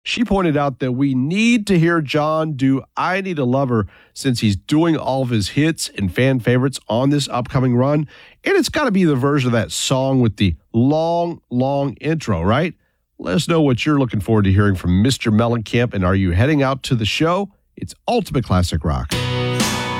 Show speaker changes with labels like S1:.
S1: She pointed out that we need to hear John do I Need a Lover since he's doing all of his hits and fan favorites on this upcoming run. And it's got to be the version of that song with the long, long intro, right? Let us know what you're looking forward to hearing from Mr. Mellencamp. And are you heading out to the show? It's Ultimate Classic Rock.